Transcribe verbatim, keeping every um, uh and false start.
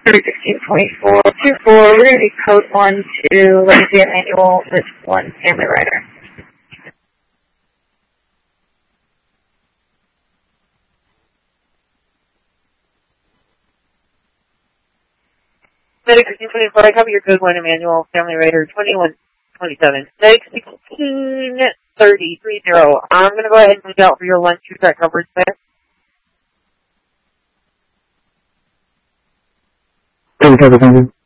sixteen point four two four, we're going to be code one to Legacy Manual with one family rider. Medic sixteen twenty-four, I copy your code one Emmanuel, family rider twenty-one twenty-seven. Medic sixteen thirty, three zero. I'm going to go ahead and look out for your lunch two track coverage there. Take care,